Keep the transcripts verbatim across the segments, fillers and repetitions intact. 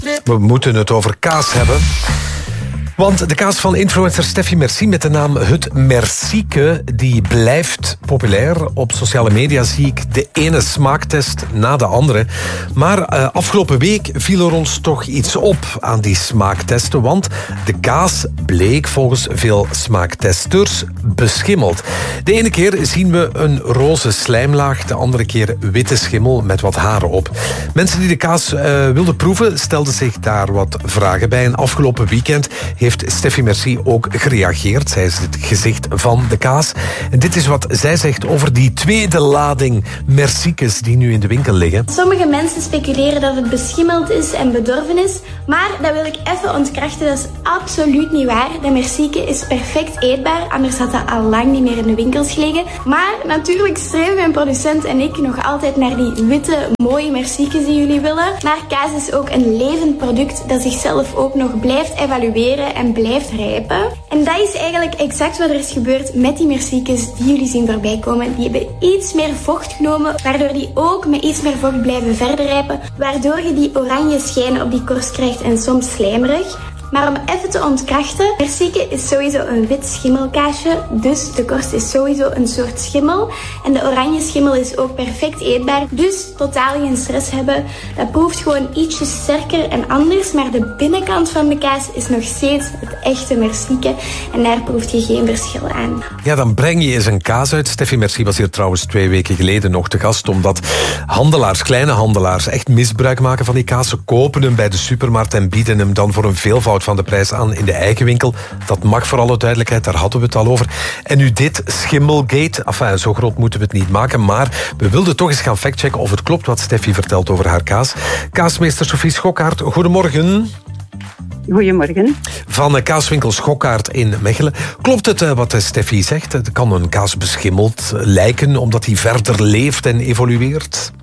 We moeten het over kaas hebben. Want de kaas van influencer Steffi Merci met de naam Het Mercieke, die blijft populair. Op sociale media zie ik de ene smaaktest na de andere. Maar uh, afgelopen week viel er ons toch iets op aan die smaaktesten. Want de kaas bleek volgens veel smaaktesters beschimmeld. De ene keer zien we een roze slijmlaag, de andere keer witte schimmel met wat haren op. Mensen die de kaas uh, wilden proeven stelden zich daar wat vragen bij. En afgelopen weekend heeft Steffi Merci ook gereageerd. Zij is het gezicht van de kaas. En dit is wat zij zegt over die tweede lading Merciekes die nu in de winkel liggen. Sommige mensen speculeren dat het beschimmeld is en bedorven is. Maar dat wil ik even ontkrachten. Dat is absoluut niet waar. De Mercieke is perfect eetbaar. Anders had dat al lang niet meer in de winkels gelegen. Maar natuurlijk streven mijn producent en ik nog altijd naar die witte, mooie Merciekes die jullie willen. Maar kaas is ook een levend product dat zichzelf ook nog blijft evalueren en blijft rijpen. En dat is eigenlijk exact wat er is gebeurd met die Merciekes die jullie zien voorbij komen. Die hebben iets meer vocht genomen, waardoor die ook met iets meer vocht blijven verder rijpen, waardoor je die oranje schijn op die korst krijgt en soms slijmerig. Maar om even te ontkrachten, Mercieke is sowieso een wit schimmelkaasje, dus de korst is sowieso een soort schimmel. En de oranje schimmel is ook perfect eetbaar, dus totaal geen stress hebben. Dat proeft gewoon ietsje sterker en anders, maar de binnenkant van de kaas is nog steeds het echte Mercieke. En daar proeft je geen verschil aan. Ja, dan breng je eens een kaas uit. Steffi Merci was hier trouwens twee weken geleden nog te gast, omdat handelaars, kleine handelaars, echt misbruik maken van die kaas. Ze kopen hem bij de supermarkt en bieden hem dan voor een veelvoud van de prijs aan in de eigen winkel. Dat mag voor alle duidelijkheid, daar hadden we het al over. En nu dit, Schimmelgate. Enfin, zo groot moeten we het niet maken, maar we wilden toch eens gaan factchecken of het klopt wat Steffi vertelt over haar kaas. Kaasmeester Sophie Schokkaert, goedemorgen. Goedemorgen. Van de kaaswinkel Schokkaert in Mechelen. Klopt het uh, wat Steffi zegt? Het kan een kaas beschimmeld lijken omdat hij verder leeft en evolueert?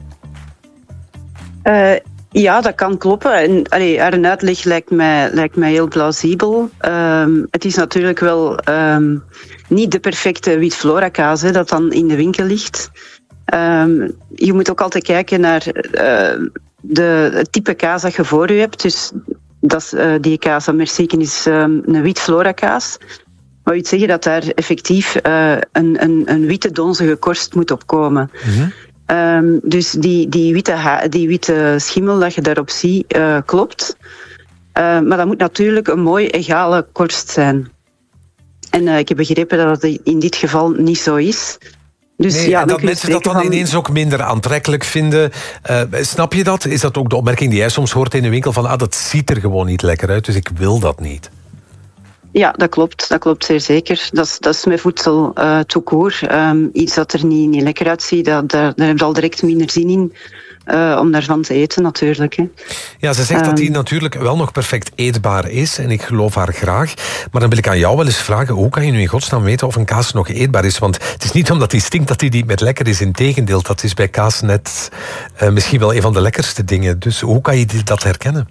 Uh, ja, dat kan kloppen. En, allee, haar uitleg lijkt mij, lijkt mij heel plausibel. Um, het is natuurlijk wel um, niet de perfecte witflora kaas hè, dat dan in de winkel ligt. Um, je moet ook altijd kijken naar uh, de, het type kaas dat je voor je hebt. Dus dat is, uh, die kaas van Mercieke is um, een witflora kaas. Maar je zeggen dat daar effectief uh, een, een, een witte donzige korst moet opkomen. Mm-hmm. Um, dus die, die, witte ha- die witte schimmel dat je daarop ziet, uh, klopt. Uh, maar dat moet natuurlijk een mooi egale korst zijn. En uh, ik heb begrepen dat het in dit geval niet zo is. Dus, nee, ja, en dat mensen dat dan van... ineens ook minder aantrekkelijk vinden. Uh, snap je dat? Is dat ook de opmerking die jij soms hoort in de winkel? Van ah, dat ziet er gewoon niet lekker uit, dus ik wil dat niet. Ja, dat klopt. Dat klopt zeer zeker. Dat is, dat is met voedsel uh, tout court. Um, iets dat er niet, niet lekker uitziet, dat, daar, daar heb je al direct minder zin in uh, om daarvan te eten natuurlijk. Hè. Ja, ze zegt um, dat die natuurlijk wel nog perfect eetbaar is en ik geloof haar graag. Maar dan wil ik aan jou wel eens vragen, hoe kan je nu in godsnaam weten of een kaas nog eetbaar is? Want het is niet omdat die stinkt dat die niet met lekker is. Integendeel, dat is bij kaas net uh, misschien wel een van de lekkerste dingen. Dus hoe kan je dat herkennen?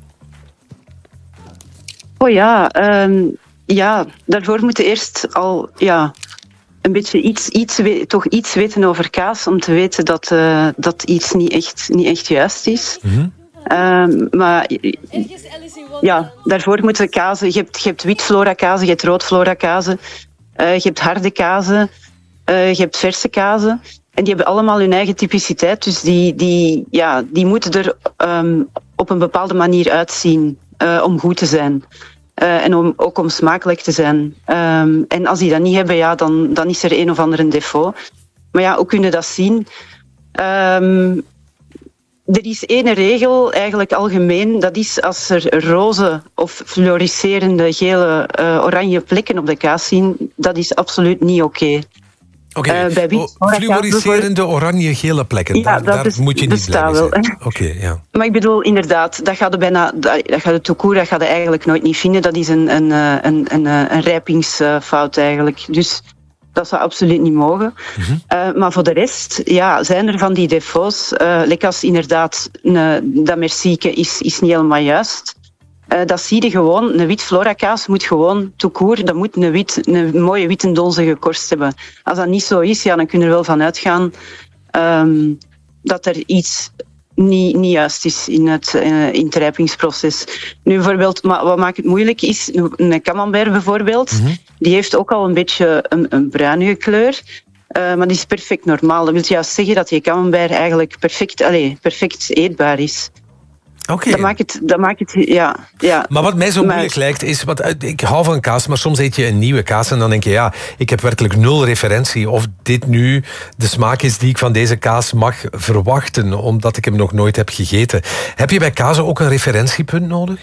Oh ja, um, ja, daarvoor moeten eerst al ja, een beetje iets, iets, toch iets weten over kaas om te weten dat, uh, dat iets niet echt, niet echt juist is. Mm-hmm. Um, maar ja, daarvoor moeten kazen. Je hebt, je hebt witflora kazen, je hebt roodflora kazen, uh, je hebt harde kazen, uh, je hebt verse kazen. En die hebben allemaal hun eigen typiciteit, dus die, die, ja, die moeten er um, op een bepaalde manier uitzien uh, om goed te zijn. Uh, en om, ook om smakelijk te zijn. Um, en als die dat niet hebben, ja, dan, dan is er een of ander een defaut. Maar ja, hoe kun je dat zien? Um, er is één regel, eigenlijk algemeen. Dat is als er roze of fluoriserende gele, uh, oranje plekken op de kaas zien, dat is absoluut niet oké. Okay. Oké, okay. uh, fluoriserende oranje-gele plekken, ja, daar, daar is, moet je niet blij mee zijn. Oké, okay, ja. Maar ik bedoel, inderdaad, dat gaat je bijna, dat gaat de tout court, dat gaat je eigenlijk nooit niet vinden. Dat is een, een, een, een, een rijpingsfout eigenlijk. Dus dat zou absoluut niet mogen. Mm-hmm. Uh, maar voor de rest, ja, zijn er van die defaults. Uh, lekker als inderdaad, uh, dat Mercieke is, is niet helemaal juist. Uh, dat zie je gewoon. Een wit florakaas moet gewoon tout court, dat moet een, wit, een mooie witte donzige korst hebben. Als dat niet zo is, ja, dan kun je er wel van uitgaan um, dat er iets niet, niet juist is in het, uh, in het rijpingsproces. Nu bijvoorbeeld, maar wat maakt het moeilijk is, een camembert bijvoorbeeld, mm-hmm. die heeft ook al een beetje een, een bruinige kleur, uh, maar die is perfect normaal. Dat wil juist zeggen dat die camembert eigenlijk perfect, allez, perfect eetbaar is. Okay. Dat maakt het, dat maakt het, ja, ja. Maar wat mij zo maar, moeilijk lijkt is, wat, ik hou van kaas, maar soms eet je een nieuwe kaas en dan denk je, ja, ik heb werkelijk nul referentie of dit nu de smaak is die ik van deze kaas mag verwachten, omdat ik hem nog nooit heb gegeten. Heb je bij kaas ook een referentiepunt nodig?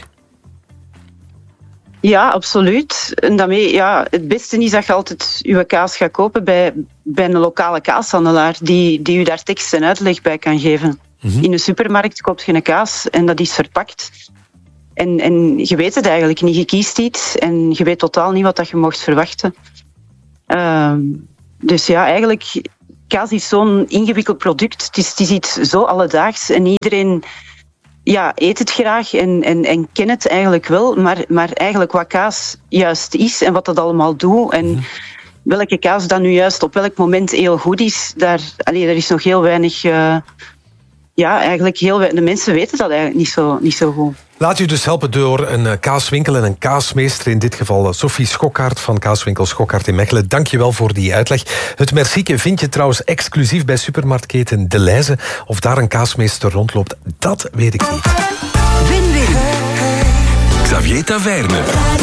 Ja, absoluut. En daarmee, ja, het beste is dat je altijd je kaas gaat kopen bij, bij een lokale kaashandelaar die, die je daar tekst en uitleg bij kan geven. Mm-hmm. In een supermarkt koop je een kaas en dat is verpakt. En, en je weet het eigenlijk niet. Je kiest iets en je weet totaal niet wat dat je mocht verwachten. Uh, dus ja, eigenlijk, kaas is zo'n ingewikkeld product. Het is, het is iets zo alledaags en iedereen ja, eet het graag en, en, en kent het eigenlijk wel. Maar, maar eigenlijk wat kaas juist is en wat dat allemaal doet en mm-hmm. welke kaas dan nu juist op welk moment heel goed is, daar, allee, daar is nog heel weinig... Uh, Ja, eigenlijk heel de mensen weten dat eigenlijk niet zo, niet zo goed. Laat u dus helpen door een kaaswinkel en een kaasmeester, in dit geval Sophie Schokkaert van kaaswinkel Schokkaert in Mechelen. Dank je wel voor die uitleg. Het Mercieke vind je trouwens exclusief bij supermarktketen Delhaize. Of daar een kaasmeester rondloopt, dat weet ik niet. Win-win. Xavier Taverne.